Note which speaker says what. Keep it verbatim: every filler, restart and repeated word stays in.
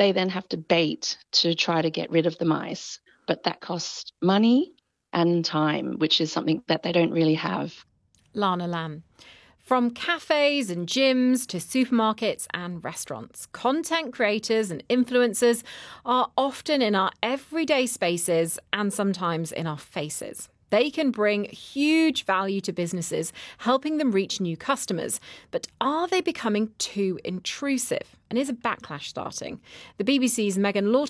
Speaker 1: they then have to bait to try to get rid of the mice. But that costs money and time, which is something that they don't really have.
Speaker 2: Lana Lamb. From cafes and gyms to supermarkets and restaurants, content creators and influencers are often in our everyday spaces and sometimes in our faces. They can bring huge value to businesses, helping them reach new customers. But are they becoming too intrusive? And is a backlash starting? The B B C's Megan Lawton